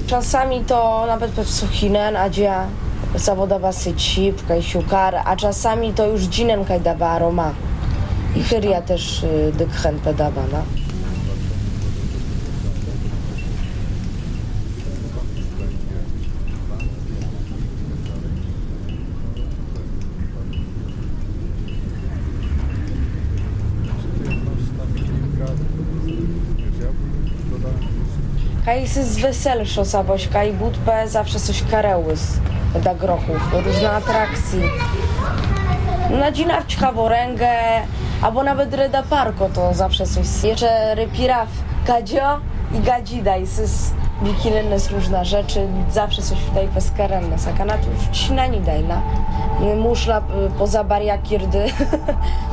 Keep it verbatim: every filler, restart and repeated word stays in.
Czasami to nawet pe suchinen, a dzia zawodowa sycip, kaj siukar, a czasami to już dzinen kaj dawa aroma. I hyria też dykhen pedawa, no. Kaj z weselszo saboś, kaj budpe zawsze coś karełys da grochów, różne atrakcje. Na dzinawć haworęgę, albo nawet reda parko to zawsze coś. Jeszcze rypiraw gadzio i gadzidaj, z bikilenne różne rzeczy, zawsze coś tutaj peskarenne. Sakana tu już ci na nie daj, na muszla poza bariakirdy.